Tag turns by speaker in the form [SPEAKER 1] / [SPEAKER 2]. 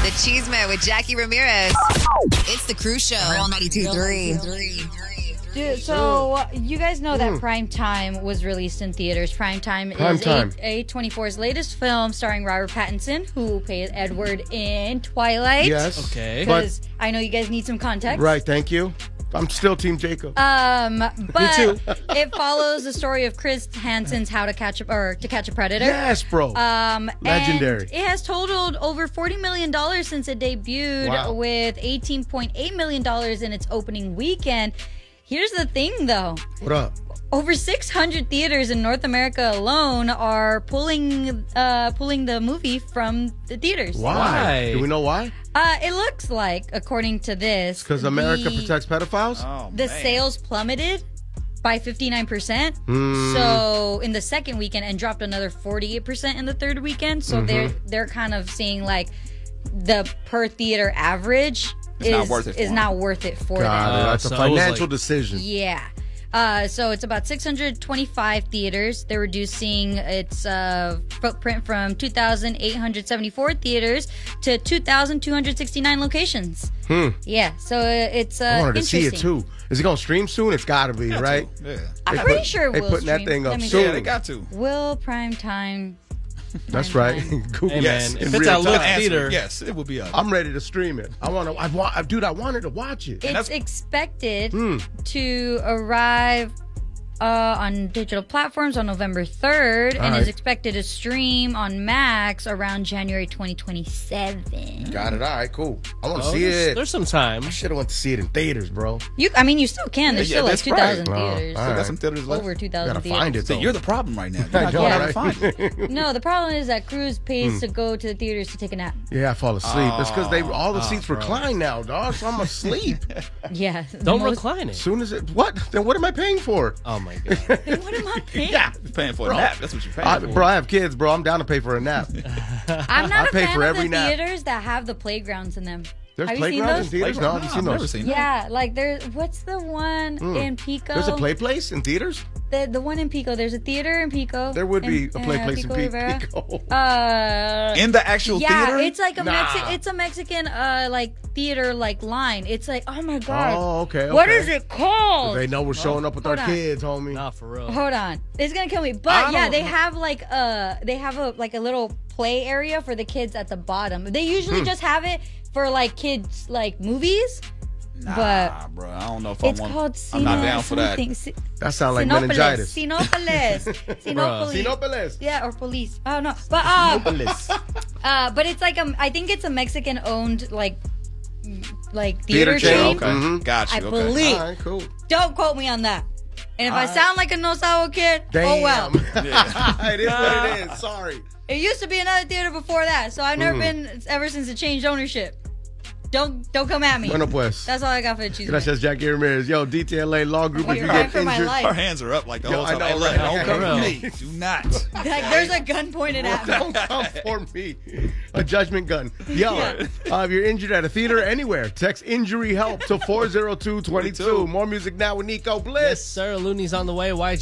[SPEAKER 1] The Cheesemate with Jackie Ramirez. It's the Cruise Show. Real 92.3.
[SPEAKER 2] Dude, so you guys know that Prime Time was released in theaters. Prime Time is A24's latest film starring Robert Pattinson, who played Edward in Twilight.
[SPEAKER 3] Yes.
[SPEAKER 4] Okay.
[SPEAKER 2] Because I know you guys need some context.
[SPEAKER 3] Right, thank you. I'm still Team Jacob.
[SPEAKER 2] But it follows the story of Chris Hansen's To Catch a Predator.
[SPEAKER 3] Yes, bro. Legendary.
[SPEAKER 2] And it has totaled over $40 million since it debuted, with $18.8 million in its opening weekend. Here's the thing, though.
[SPEAKER 3] What up?
[SPEAKER 2] Over 600 theaters in North America alone are pulling the movie from the theaters.
[SPEAKER 3] Why? Do we know why?
[SPEAKER 2] It looks like, according to this,
[SPEAKER 3] Because America protects pedophiles?
[SPEAKER 2] The sales plummeted by 59%. So in the second weekend, and dropped another 48% in the third weekend. So they're kind of seeing like the per theater average is not worth it for them.
[SPEAKER 3] That's a financial decision.
[SPEAKER 2] Yeah. So it's about 625 theaters. They're reducing its footprint from 2,874 theaters to 2,269 locations. Yeah, so it's
[SPEAKER 3] I wanted to
[SPEAKER 2] interesting.
[SPEAKER 3] see it too. Is it going to stream soon? It's got to be, right?
[SPEAKER 5] Yeah.
[SPEAKER 2] I'm pretty sure it
[SPEAKER 3] They
[SPEAKER 2] will
[SPEAKER 3] putting that
[SPEAKER 2] stream.
[SPEAKER 3] thing up
[SPEAKER 2] Let me
[SPEAKER 3] soon.
[SPEAKER 2] see.
[SPEAKER 5] Yeah, they got to.
[SPEAKER 2] Will Prime Time...
[SPEAKER 3] That's right. Google
[SPEAKER 4] Hey,
[SPEAKER 5] Yes,
[SPEAKER 4] man,
[SPEAKER 5] in
[SPEAKER 4] if it's
[SPEAKER 5] real
[SPEAKER 4] at Look
[SPEAKER 5] time.
[SPEAKER 4] Theater,
[SPEAKER 5] Yes, it will be up.
[SPEAKER 3] I'm ready to stream it. I wanted to watch it.
[SPEAKER 2] It's expected to arrive on digital platforms on November 3rd and is expected to stream on Max around January 2027.
[SPEAKER 3] Got it. All right, cool. I want to see it.
[SPEAKER 4] there's some time.
[SPEAKER 3] I should have went to see it in theaters, bro.
[SPEAKER 2] You still can. There's
[SPEAKER 5] Yeah,
[SPEAKER 2] still like
[SPEAKER 5] that's
[SPEAKER 2] 2,000
[SPEAKER 5] right.
[SPEAKER 2] theaters.
[SPEAKER 3] all right.
[SPEAKER 5] Got some theaters left.
[SPEAKER 2] Over 2,000
[SPEAKER 3] Gotta
[SPEAKER 2] theaters.
[SPEAKER 3] find it,
[SPEAKER 5] See,
[SPEAKER 3] though.
[SPEAKER 5] you're the problem right now. You're
[SPEAKER 3] I
[SPEAKER 5] not
[SPEAKER 3] know,
[SPEAKER 5] going out
[SPEAKER 3] right?
[SPEAKER 5] and find it.
[SPEAKER 2] No, the problem is that Cruz pays to go to the theaters to take a nap.
[SPEAKER 3] Yeah, I fall asleep. It's because all the seats recline now, dog. So I'm asleep.
[SPEAKER 2] Yeah.
[SPEAKER 4] Don't recline it.
[SPEAKER 3] Soon as it, what? Then what am I paying for?
[SPEAKER 4] Oh my god.
[SPEAKER 2] What am I paying?
[SPEAKER 3] Yeah,
[SPEAKER 5] You're paying for a nap. That's what you're paying for.
[SPEAKER 3] bro. I have kids, bro. I'm down to pay for a nap.
[SPEAKER 2] I'm not
[SPEAKER 3] I
[SPEAKER 2] a
[SPEAKER 3] pay
[SPEAKER 2] fan
[SPEAKER 3] for
[SPEAKER 2] of
[SPEAKER 3] every
[SPEAKER 2] the
[SPEAKER 3] nap.
[SPEAKER 2] theaters that have the playgrounds in them.
[SPEAKER 3] There's
[SPEAKER 2] Have you seen
[SPEAKER 3] playgrounds in
[SPEAKER 2] those?
[SPEAKER 3] theaters. No, I haven't seen
[SPEAKER 5] I've never
[SPEAKER 3] those.
[SPEAKER 5] seen that.
[SPEAKER 2] Yeah, like there's what's the one in Pico?
[SPEAKER 3] There's a play place in theaters.
[SPEAKER 2] The one in Pico. There's a theater in Pico.
[SPEAKER 3] There would be a play place in
[SPEAKER 2] Rivera.
[SPEAKER 3] Pico.
[SPEAKER 5] In the actual theater?
[SPEAKER 2] It's like a
[SPEAKER 3] Nah.
[SPEAKER 2] it's a Mexican like theater like line. It's like, oh my god.
[SPEAKER 3] Oh, okay.
[SPEAKER 2] What
[SPEAKER 3] okay.
[SPEAKER 2] is it called?
[SPEAKER 3] They know we're showing up with our
[SPEAKER 2] hold on.
[SPEAKER 3] kids, homie.
[SPEAKER 4] Nah, for real.
[SPEAKER 2] Hold on, it's gonna kill me.
[SPEAKER 3] I
[SPEAKER 2] But yeah,
[SPEAKER 3] don't
[SPEAKER 2] they
[SPEAKER 3] know.
[SPEAKER 2] have like a little play area for the kids at the bottom. They usually just have it for like kids like movies.
[SPEAKER 5] Nah, bro. I don't know if I
[SPEAKER 2] It's
[SPEAKER 5] want.
[SPEAKER 2] called
[SPEAKER 5] I'm not down for that.
[SPEAKER 3] That sounds like meningitis.
[SPEAKER 2] Sinopolis.
[SPEAKER 3] Sinopolis.
[SPEAKER 2] Yeah, or police. Oh no, but but it's like I think it's a Mexican owned like theater chain.
[SPEAKER 5] Okay. Got you.
[SPEAKER 2] I
[SPEAKER 5] Okay.
[SPEAKER 2] believe.
[SPEAKER 3] All right, cool.
[SPEAKER 2] Don't quote me on that. And if I sound like a no sour kid,
[SPEAKER 3] Damn.
[SPEAKER 2] oh well.
[SPEAKER 3] It is what it is. Sorry.
[SPEAKER 2] It used to be another theater before that, so I've never been ever since it changed ownership. Don't come at me.
[SPEAKER 3] Bueno pues.
[SPEAKER 2] That's all I got for the cheese.
[SPEAKER 3] Gracias, Jackie Ramirez. Yo, DTLA Law Group. If you
[SPEAKER 2] You're
[SPEAKER 3] get
[SPEAKER 2] for my
[SPEAKER 3] injured,
[SPEAKER 2] life.
[SPEAKER 5] Her hands are up like the
[SPEAKER 3] Yo,
[SPEAKER 5] whole
[SPEAKER 3] I
[SPEAKER 5] time.
[SPEAKER 3] know,
[SPEAKER 5] Hey, look,
[SPEAKER 3] right?
[SPEAKER 5] don't come
[SPEAKER 4] Yeah.
[SPEAKER 5] for me. Do not.
[SPEAKER 2] Like, there's a gun pointed at me.
[SPEAKER 3] don't come for me. A judgment gun. Yo, if you're injured at a theater anywhere, text injury help to 40222. More music now with Nico Bliss.
[SPEAKER 4] Yes, sir. Looney's on the way. YG